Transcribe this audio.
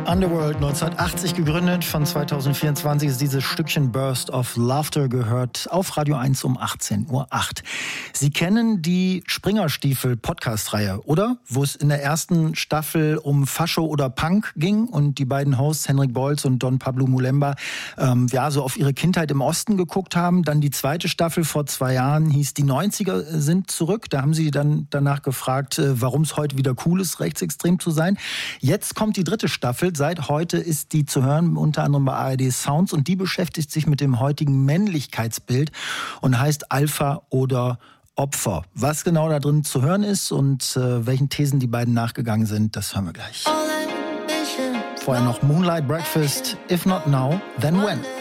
Underworld, 1980 gegründet, von 2024 ist dieses Stückchen Burst of Laughter gehört auf Radio 1 um 18:08 Uhr. Sie kennen die Springerstiefel-Podcast-Reihe, oder? Wo es in der ersten Staffel um Fascho oder Punk ging und die beiden Hosts Henrik Bolz und Don Pablo Mulemba so auf ihre Kindheit im Osten geguckt haben. Dann die zweite Staffel vor 2 Jahren hieß Die 90er sind zurück. Da haben sie dann danach gefragt, warum es heute wieder cool ist, rechtsextrem zu sein. Jetzt kommt die dritte Staffel. Seit heute ist die zu hören, unter anderem bei ARD Sounds, und die beschäftigt sich mit dem heutigen Männlichkeitsbild und heißt Alpha oder Opfer. Was genau da drin zu hören ist und welchen Thesen die beiden nachgegangen sind, das hören wir gleich. Vorher noch Moonlight Breakfast, If Not Now, Then When.